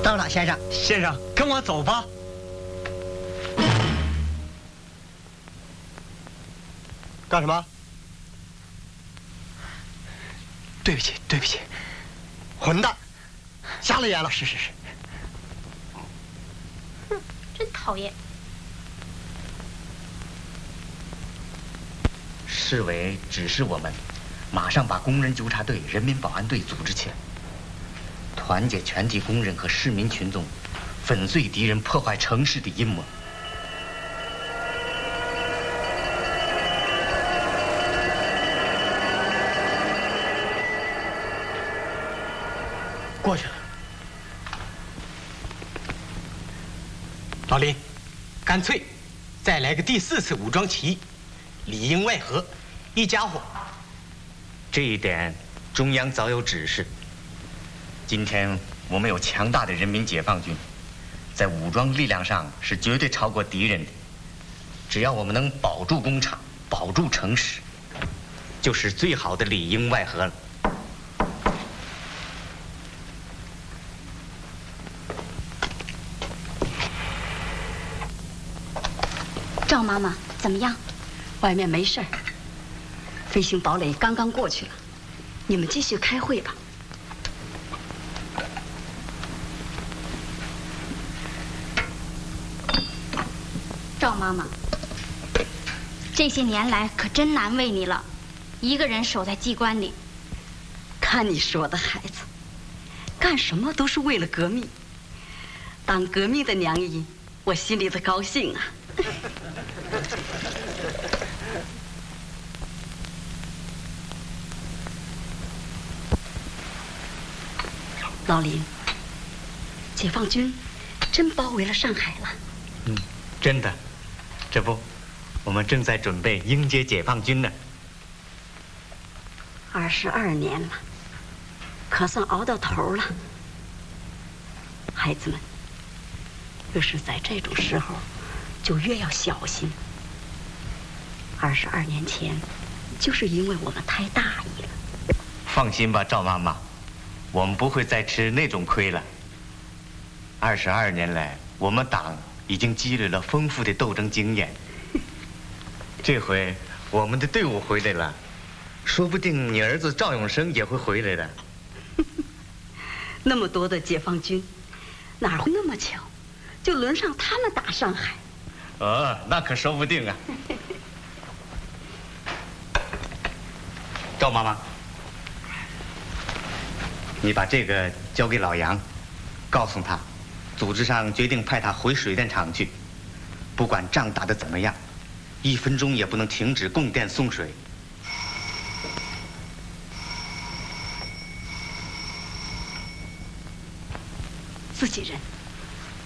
到了，先生。 先生，跟我走吧。 干什么？ 对不起，对不起。 混蛋，瞎了眼了。 是。 哼，真讨厌。 市委指示我们，马上把工人纠察队、人民保安队组织起来，团结全体工人和市民群众，粉碎敌人破坏城市的阴谋。 过去了。老林，干脆再来个第4次武装起义，里应外合，一家伙。 这一点中央早有指示。今天我们有强大的人民解放军，在武装力量上是绝对超过敌人的。只要我们能保住工厂，保住城市，就是最好的里应外合了。 赵妈妈，怎么样？ 外面没事儿，飞行堡垒刚刚过去了，你们继续开会吧。 赵妈妈，这些年来可真难为你了，一个人守在机关里。 看你说的，孩子，干什么都是为了革命。当革命的娘姨，我心里的高兴啊。老林，解放军真包围了上海了。 真的，这不，我们正在准备迎接解放军呢。 22年了，可算熬到头了。孩子们，越是在这种时候，就越要小心。22年前，就是因为我们太大意了。 放心吧，赵妈妈，我们不会再吃那种亏了。22年来，我们党已经积累了丰富的斗争经验。这回我们的队伍回来了，说不定你儿子赵永生也会回来的。 那么多的解放军，哪会那么巧，就轮上他们打上海？ 那可说不定啊。赵妈妈，你把这个交给老杨，告诉他，组织上决定派他回水电厂去，不管仗打得怎么样，1分钟也不能停止供电送水。 自己人。